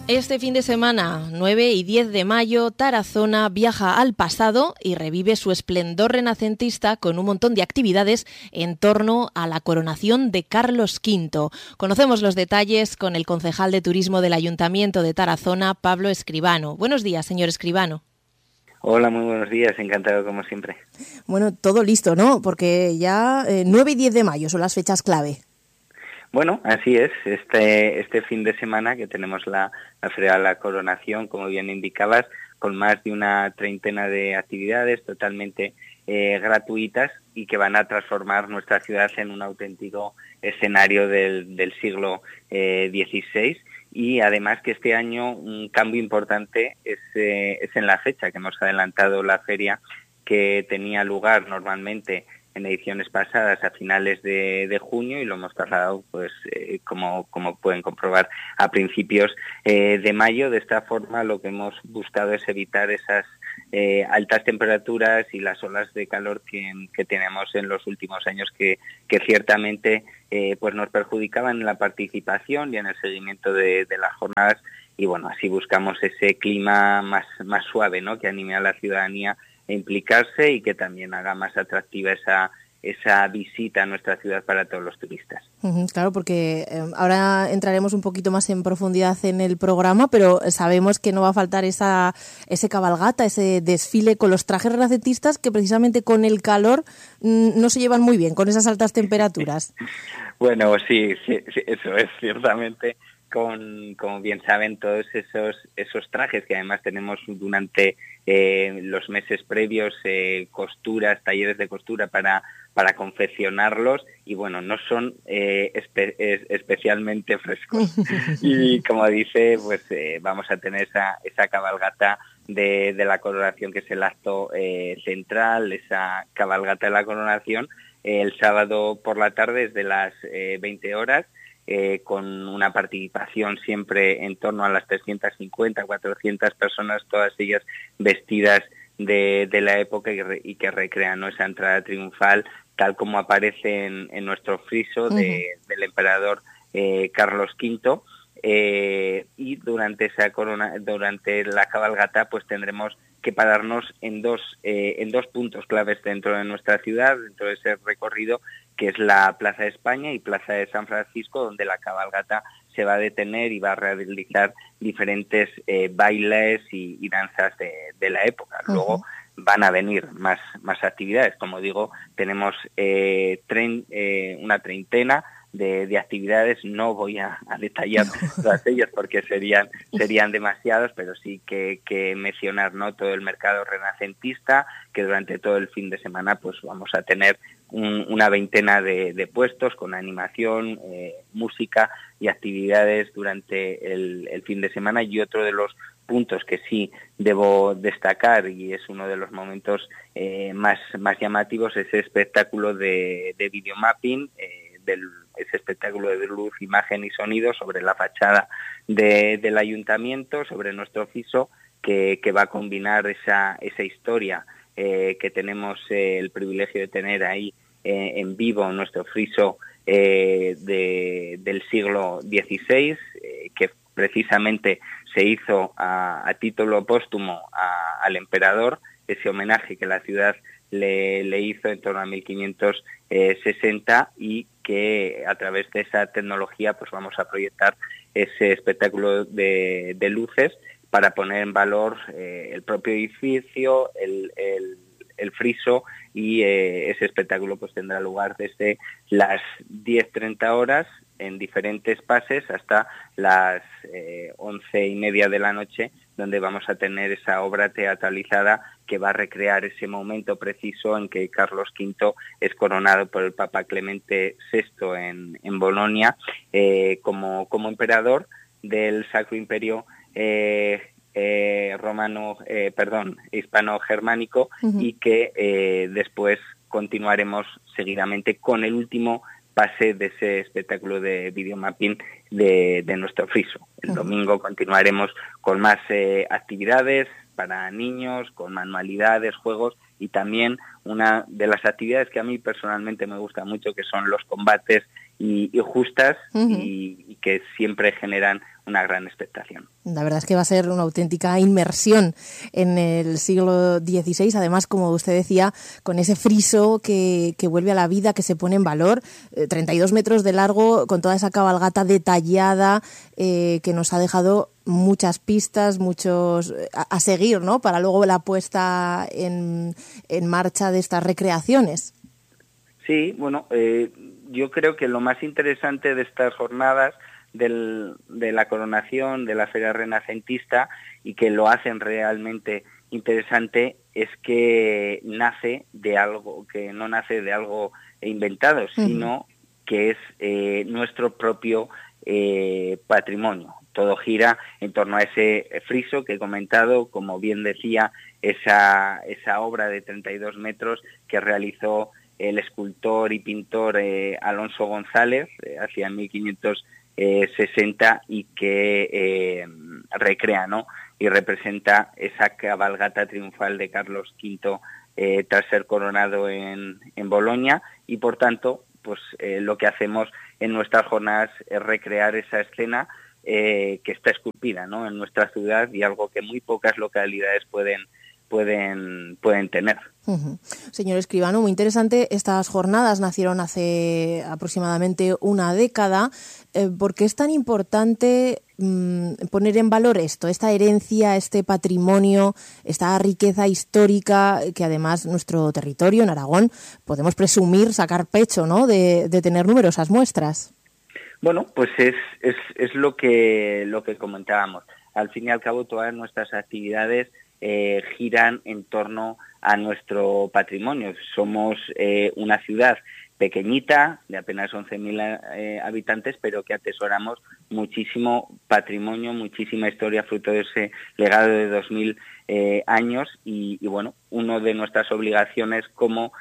Este fin de semana, 9 y 10 de mayo, Tarazona viaja al pasado y revive su esplendor renacentista con un montón de actividades en torno a la coronación de Carlos V. Conocemos los detalles con el concejal de turismo del Ayuntamiento de Tarazona, Pablo Escribano. Buenos días, señor Escribano. Hola, muy buenos días, encantado como siempre. Bueno, todo listo, ¿no? Porque ya 9 y 10 de mayo son las fechas clave. Bueno, así es. Este fin de semana que tenemos la Feria de la Coronación, como bien indicabas, con más de una treintena de actividades totalmente gratuitas y que van a transformar nuestra ciudad en un auténtico escenario del siglo XVI. Y además que este año un cambio importante es en la fecha, que hemos adelantado la feria, que tenía lugar normalmente en ediciones pasadas a finales de junio y lo hemos trasladado, pues como pueden comprobar, a principios de mayo. De esta forma lo que hemos buscado es evitar esas altas temperaturas y las olas de calor que tenemos en los últimos años que ciertamente pues nos perjudicaban en la participación y en el seguimiento de las jornadas, y bueno, así buscamos ese clima más suave, ¿no?, que anime a la ciudadanía a implicarse y que también haga más atractiva esa visita a nuestra ciudad para todos los turistas. Claro, porque ahora entraremos un poquito más en profundidad en el programa, pero sabemos que no va a faltar ese cabalgata, ese desfile con los trajes renacentistas que precisamente con el calor no se llevan muy bien, con esas altas temperaturas. Bueno, sí, eso es ciertamente. Como bien saben, todos esos trajes que además tenemos durante los meses previos, costuras, talleres de costura para confeccionarlos, y bueno, no son especialmente frescos. Y como dice, pues vamos a tener esa cabalgata de la coronación, que es el acto central, esa cabalgata de la coronación, el sábado por la tarde desde las 20 horas, con una participación siempre en torno a las 350, 400 personas, todas ellas vestidas de la época y que recrean, ¿no?, esa entrada triunfal tal como aparece en nuestro friso del emperador Carlos V. Y durante la cabalgata pues tendremos que pararnos en dos puntos claves dentro de nuestra ciudad, dentro de ese recorrido, que es la Plaza de España y Plaza de San Francisco, donde la cabalgata se va a detener y va a realizar diferentes bailes y danzas de la época. Luego van a venir más actividades. Como digo, tenemos una treintena de actividades. No voy a detallar todas ellas porque serían demasiados, pero sí que mencionar, ¿no?, todo el mercado renacentista, que durante todo el fin de semana pues vamos a tener una veintena de puestos con animación, música y actividades durante el fin de semana. Y otro de los puntos que sí debo destacar, y es uno de los momentos más llamativos, es ese espectáculo de videomapping, ese espectáculo de luz, imagen y sonido sobre la fachada del ayuntamiento, sobre nuestro friso, que va a combinar esa historia que tenemos el privilegio de tener ahí en vivo, nuestro friso del siglo XVI, que precisamente se hizo a título póstumo al emperador, ese homenaje que la ciudad le hizo en torno a 1560, y que a través de esa tecnología pues vamos a proyectar ese espectáculo de luces para poner en valor el propio edificio, el friso, y ese espectáculo pues tendrá lugar desde las 10:30 horas en diferentes pases hasta las 11:30 de la noche, donde vamos a tener esa obra teatralizada que va a recrear ese momento preciso en que Carlos V es coronado por el Papa Clemente VI en Bolonia como emperador del Sacro Imperio hispano-germánico, y que después continuaremos seguidamente con el último pase de ese espectáculo de videomapping de nuestro friso. El domingo continuaremos con más actividades para niños, con manualidades, juegos, y también una de las actividades que a mí personalmente me gusta mucho, que son los combates y justas y que siempre generan una gran expectación. La verdad es que va a ser una auténtica inmersión en el siglo XVI, además, como usted decía, con ese friso que vuelve a la vida, que se pone en valor, 32 metros de largo, con toda esa cabalgata detallada que nos ha dejado muchas pistas, muchos a seguir, ¿no?, para luego la puesta en marcha de estas recreaciones. Sí, bueno, yo creo que lo más interesante de estas jornadas de la coronación, de la Feria Renacentista, y que lo hacen realmente interesante, es que nace de algo, que no nace de algo inventado, sino que es nuestro propio patrimonio. Todo gira en torno a ese friso que he comentado, como bien decía, esa obra de 32 metros que realizó el escultor y pintor Alonso González hacia 1560 y que recrea, ¿no?, y representa esa cabalgata triunfal de Carlos V tras ser coronado en Boloña, y por tanto pues lo que hacemos en nuestras jornadas es recrear esa escena que está esculpida, ¿no?, en nuestra ciudad, y algo que muy pocas localidades pueden tener. Señor Escribano, muy interesante. Estas jornadas nacieron hace aproximadamente una década. ¿Por qué es tan importante poner en valor esta herencia, este patrimonio, esta riqueza histórica que además nuestro territorio, en Aragón, podemos presumir, sacar pecho, ¿no?, de tener numerosas muestras? Bueno, pues es lo que comentábamos. Al fin y al cabo, todas nuestras actividades giran en torno a nuestro patrimonio. Somos una ciudad pequeñita, de apenas 11.000 habitantes, pero que atesoramos muchísimo patrimonio, muchísima historia, fruto de ese legado de 2.000 años, y bueno, una de nuestras obligaciones como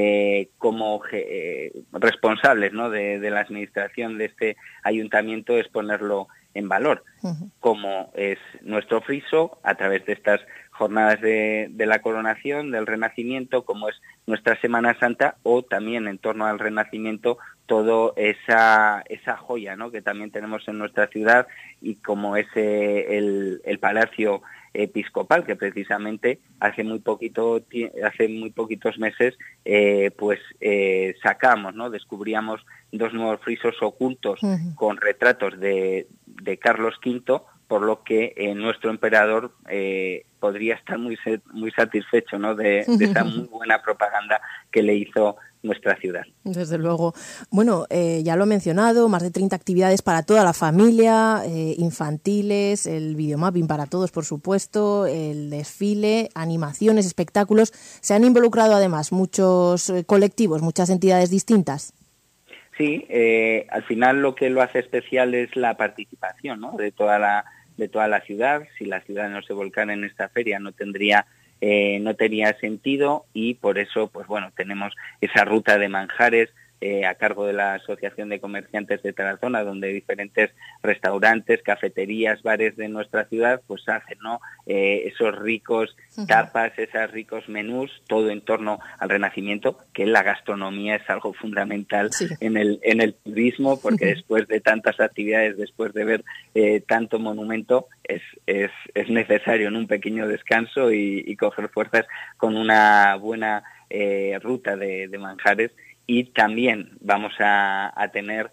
responsables, ¿no?, de la administración de este ayuntamiento es ponerlo en valor, como es nuestro friso, a través de estas jornadas de la coronación, del Renacimiento, como es nuestra Semana Santa, o también en torno al Renacimiento, toda esa joya, ¿no?, que también tenemos en nuestra ciudad, y como es el Palacio Episcopal, que precisamente hace muy poquitos meses sacamos, ¿no?, descubríamos 2 nuevos frisos ocultos con retratos de Carlos V, por lo que nuestro emperador podría estar muy satisfecho, ¿no?, de esa muy buena propaganda que le hizo nuestra ciudad. Desde luego. Bueno, ya lo he mencionado, más de 30 actividades para toda la familia, infantiles, el videomapping para todos, por supuesto, el desfile, animaciones, espectáculos. Se han involucrado además muchos colectivos, muchas entidades distintas. Sí, al final lo que lo hace especial es la participación, ¿no?, de toda la ciudad. Si la ciudad no se volcara en esta feria no tenía sentido, y por eso pues bueno, tenemos esa ruta de manjares a cargo de la Asociación de Comerciantes de Tarazona, donde diferentes restaurantes, cafeterías, bares de nuestra ciudad pues hacen, ¿no?, esos ricos tapas, esos ricos menús, todo en torno al Renacimiento, que la gastronomía es algo fundamental en el turismo, porque después de tantas actividades, después de ver tanto monumento, es necesario en un pequeño descanso y coger fuerzas con una buena ruta de manjares. Y también vamos a tener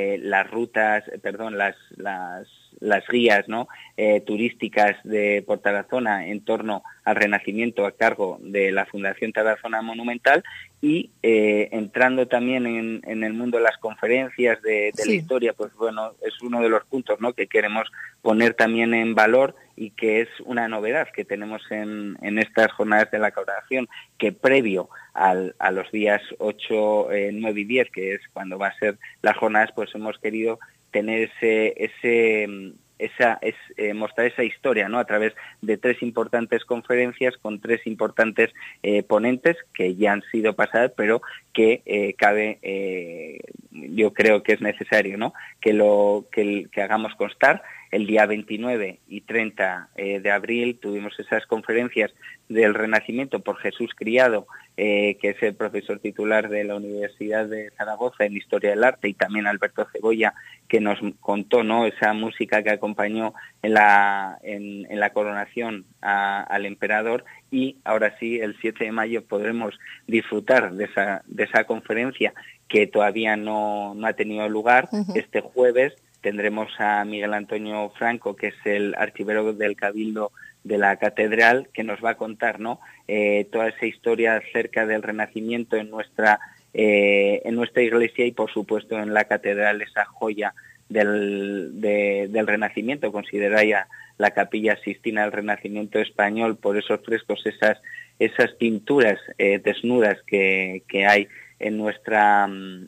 las guías, ¿no?, turísticas por Tarazona en torno al Renacimiento, a cargo de la Fundación Tarazona Monumental, y entrando también en el mundo de las conferencias de la historia, pues bueno, es uno de los puntos, ¿no?, que queremos poner también en valor, y que es una novedad que tenemos en estas jornadas de la coronación, que previo a los días 8, 9 y 10, que es cuando va a ser las jornadas, pues hemos querido tener mostrar esa historia, ¿no? A través de 3 importantes conferencias con 3 importantes ponentes que ya han sido pasadas, pero que yo creo que es necesario, ¿no? Que hagamos constar. El día 29 y 30 de abril tuvimos esas conferencias del Renacimiento por Jesús Criado, que es el profesor titular de la Universidad de Zaragoza en Historia del Arte, y también Alberto Cebolla, que nos contó, ¿no?, esa música que acompañó en la coronación al emperador. Y ahora sí, el 7 de mayo podremos disfrutar de esa conferencia que todavía no ha tenido lugar. Uh-huh. Este jueves tendremos a Miguel Antonio Franco, que es el archivero del Cabildo de la Catedral, que nos va a contar, ¿no?, toda esa historia acerca del Renacimiento en nuestra iglesia y, por supuesto, en la Catedral, esa joya del Renacimiento, considerada ya la Capilla Sixtina del Renacimiento español por esos frescos, esas pinturas desnudas que hay en nuestra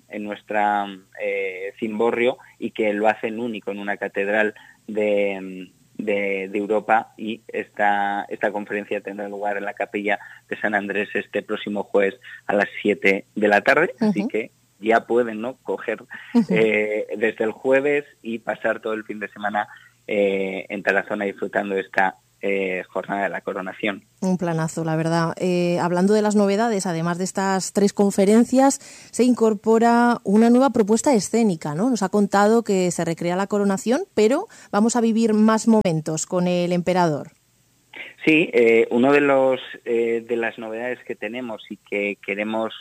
cimborrio, y que lo hacen único en una catedral de Europa. Y esta conferencia tendrá lugar en la Capilla de San Andrés este próximo jueves a las 7 de la tarde, uh-huh. Así que ya pueden, ¿no?, coger desde el jueves y pasar todo el fin de semana en Tarazona disfrutando de esta jornada de la coronación. Un planazo, la verdad. Hablando de las novedades, además de estas 3 conferencias, se incorpora una nueva propuesta escénica, ¿no? Nos ha contado que se recrea la coronación, pero vamos a vivir más momentos con el emperador. Sí, uno de las novedades que tenemos y que queremos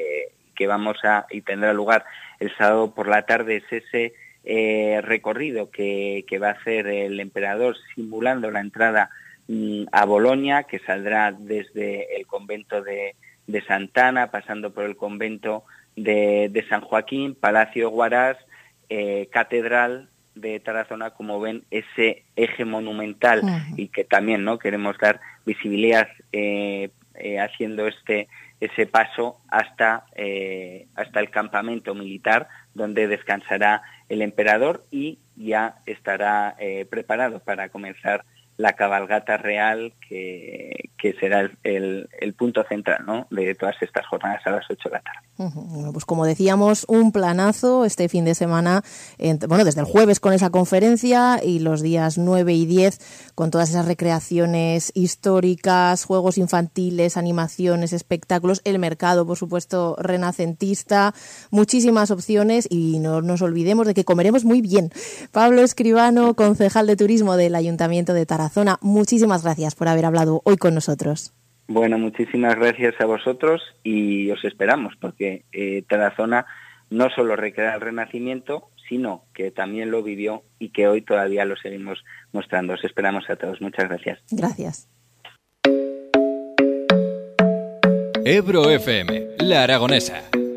y tendrá lugar el sábado por la tarde es ese recorrido que va a hacer el emperador simulando la entrada a Bolonia, que saldrá desde el convento de Santana, pasando por el convento de San Joaquín, Palacio Huaraz, Catedral de Tarazona, como ven, ese eje monumental, uh-huh. Y que también, ¿no?, queremos dar visibilidad haciendo ese paso hasta el campamento militar donde descansará el emperador, y ya estará preparado para comenzar la cabalgata real, que será el punto central, ¿no?, de todas estas jornadas a las 8 de la tarde. Bueno, pues como decíamos, un planazo este fin de semana, desde el jueves con esa conferencia y los días 9 y 10 con todas esas recreaciones históricas, juegos infantiles, animaciones, espectáculos, el mercado, por supuesto, renacentista, muchísimas opciones, y no nos olvidemos de que comeremos muy bien. Pablo Escribano, concejal de turismo del Ayuntamiento de Tarazona, muchísimas gracias por haber hablado hoy con nosotros. Bueno, muchísimas gracias a vosotros, y os esperamos, porque Tarazona no solo recrea el Renacimiento, sino que también lo vivió y que hoy todavía lo seguimos mostrando. Os esperamos a todos. Muchas gracias. Gracias. Ebro FM, La Aragonesa.